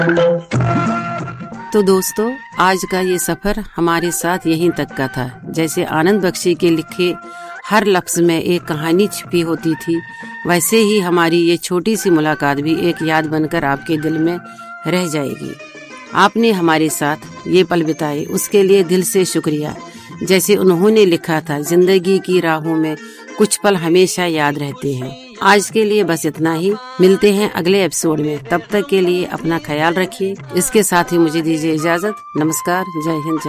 तो दोस्तों, आज का ये सफर हमारे साथ यहीं तक का था। जैसे आनंद बख्शी के लिखे हर लफ्ज में एक कहानी छिपी होती थी, वैसे ही हमारी ये छोटी सी मुलाकात भी एक याद बनकर आपके दिल में रह जाएगी। आपने हमारे साथ ये पल बिताए, उसके लिए दिल से शुक्रिया। जैसे उन्होंने लिखा था, जिंदगी की राहों में कुछ पल हमेशा याद रहते हैं। आज के लिए बस इतना ही। मिलते हैं अगले एपिसोड में। तब तक के लिए अपना ख्याल रखिए। इसके साथ ही मुझे दीजिए इजाजत। नमस्कार, जय हिंद।